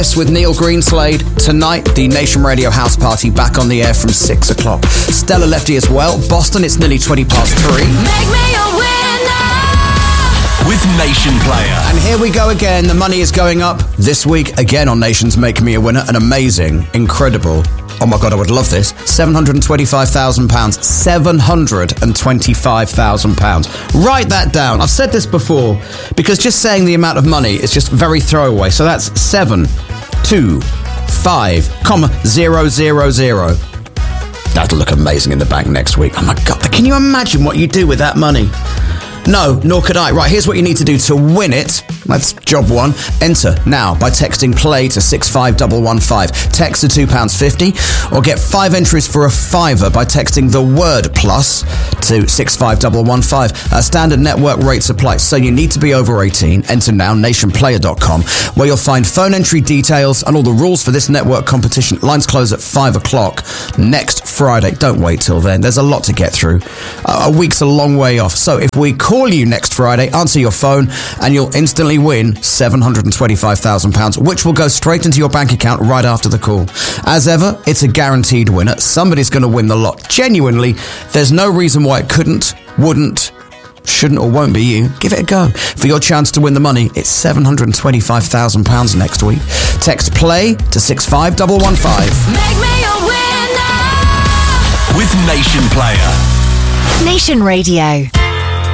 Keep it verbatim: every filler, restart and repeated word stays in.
With Neil Greenslade. Tonight, the Nation Radio House Party back on the air from six o'clock. Stella Lefty as well. Boston, it's nearly twenty past three. Make me a winner with Nation Player. And here we go again. The money is going up this week again on Nation's Make Me a Winner. An amazing, incredible, oh my God, I would love this, seven hundred twenty-five thousand pounds. seven hundred twenty-five thousand pounds. Write that down. I've said this before because just saying the amount of money is just very throwaway. So that's seven, two, five, comma, zero, zero, zero. That'll look amazing in the bank next week. Oh my God, can you imagine what you do with that money? No, nor could I. Right, here's what you need to do to win it. That's job one. Enter now by texting play to six five one one five. Text to two pounds fifty, or get five entries for a fiver by texting the word plus to six five one one five. Uh, standard network rates apply, so you need to be over eighteen. Enter now, nation player dot com, where you'll find phone entry details and all the rules for this network competition. Lines close at five o'clock next Friday. Don't wait till then. There's a lot to get through. Uh, a week's a long way off. So if we call you next Friday, answer your phone, and you'll instantly win seven hundred twenty-five thousand pounds, which will go straight into your bank account right after the call. As ever, it's a guaranteed winner. Somebody's going to win the lot. Genuinely, there's no reason why it couldn't, wouldn't, shouldn't or won't be you. Give it a go. For your chance to win the money, it's seven hundred twenty-five thousand pounds next week. Text play to six five one one five. Make me a winner with Nation Player. Nation Radio.